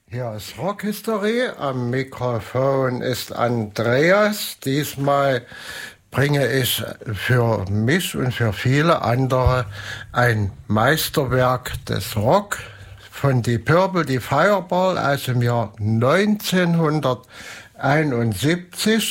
Hier ist Rockhistorie, am Mikrofon ist Andreas. Diesmal bringe ich für mich und für viele andere ein Meisterwerk des Rock von Deep Purple, die Fireball aus dem Jahr 1971.